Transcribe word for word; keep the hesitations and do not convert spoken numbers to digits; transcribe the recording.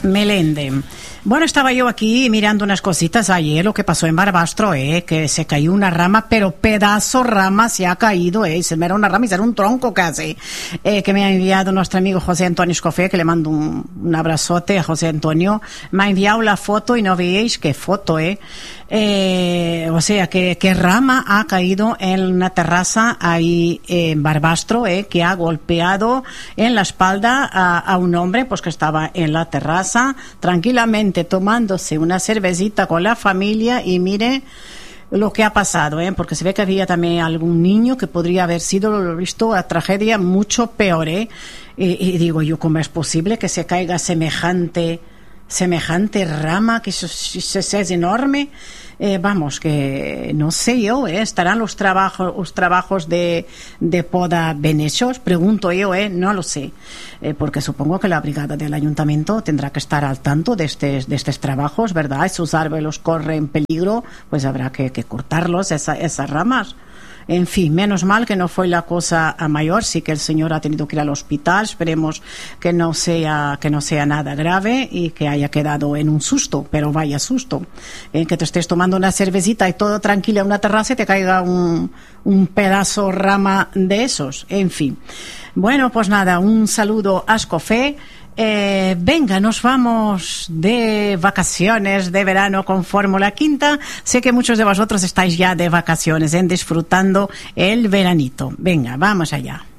Melende. Bueno, estaba yo aquí mirando unas cositas ayer, lo que pasó en Barbastro, eh, que se cayó una rama, pero pedazo rama se ha caído, eh, se me era una rama y se era un tronco casi, eh, que me ha enviado nuestro amigo José Antonio Escofé, que le mando un, un abrazote a José Antonio. Me ha enviado la foto y no veis qué foto, eh. Eh, o sea, que, que rama ha caído en una terraza ahí en Barbastro, eh, que ha golpeado en la espalda a, a un hombre pues que estaba en la terraza tranquilamente tomándose una cervecita con la familia, y mire lo que ha pasado, ¿eh? Porque se ve que había también algún niño que podría haber sido, lo he visto, a tragedia mucho peor, ¿eh? Y, y digo yo, ¿cómo es posible que se caiga semejante semejante rama, que eso, eso es enorme? Eh, vamos, que no sé yo, ¿eh? ¿Estarán los trabajos los trabajos de, de poda bien hechos? Pregunto yo, ¿eh? No lo sé, eh, porque supongo que la brigada del ayuntamiento tendrá que estar al tanto de estos de estos trabajos, ¿verdad? Esos árboles corren peligro, pues habrá que, que cortarlos, esa, esas ramas. En fin, menos mal que no fue la cosa a mayor. Sí que el señor ha tenido que ir al hospital. Esperemos que no sea que no sea nada grave y que haya quedado en un susto, pero vaya susto, en que te estés tomando una cervecita y todo tranquilo en una terraza y te caiga un, un pedazo rama de esos. En fin, bueno, pues nada, un saludo a Escofé. Eh, venga, nos vamos de vacaciones de verano con Fórmula Quinta. Sé que muchos de vosotros estáis ya de vacaciones, ¿eh? Disfrutando el veranito. Venga, vamos allá.